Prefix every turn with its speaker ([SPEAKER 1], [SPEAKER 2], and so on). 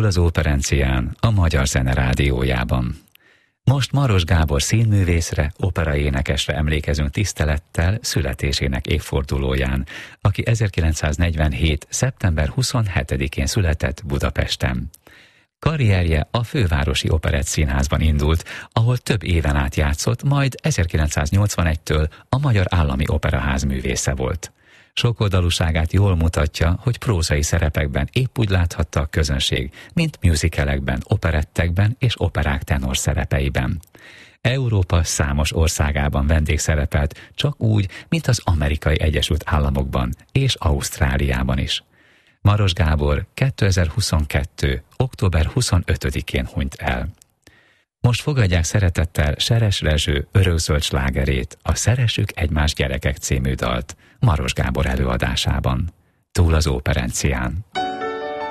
[SPEAKER 1] Túl az Operencián, a Magyar Zene Rádiójában. Most Maros Gábor színművészre, operaénekesre emlékezünk tisztelettel születésének évfordulóján, aki 1947. szeptember 27-én született Budapesten. Karrierje a Fővárosi Operettszínházban indult, ahol több éven át játszott, majd 1981-től a Magyar Állami Operaház művésze volt. Sokoldalúságát jól mutatja, hogy prózai szerepekben épp úgy láthatta a közönség, mint musicalekben, operettekben és operák tenor szerepeiben. Európa számos országában vendégszerepelt, csak úgy, mint az Amerikai Egyesült Államokban és Ausztráliában is. Maros Gábor 2022. október 25-én hunyt el. Most fogadják szeretettel Seres Rezső örökzöld slágerét, a Szeressük egymás gyerekek című dalt, Maros Gábor előadásában. Túl az Operencián.